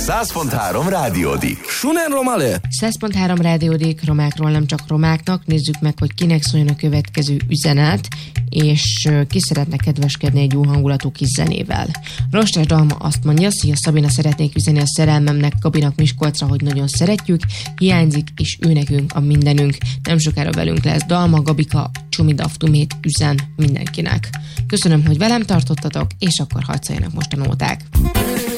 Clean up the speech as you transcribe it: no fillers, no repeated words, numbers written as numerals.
100.3 Rádiódik. Sunen romale! 100.3 Rádiódik, romákról nem csak romáknak. Nézzük meg, hogy kinek szóljon a következő üzenet, és ki szeretne kedveskedni egy jó hangulatú kis zenével. Rostás Dalma azt mondja: szia Szabina, szeretnék üzenni a szerelmemnek, Gabinak Miskolcra, hogy nagyon szeretjük, hiányzik, és ő nekünk a mindenünk. Nem sokára velünk lesz. Dalma, Gabika, Csumi Daftumét üzen mindenkinek. Köszönöm, hogy velem tartottatok, és akkor hadd szóljanak most a nóták.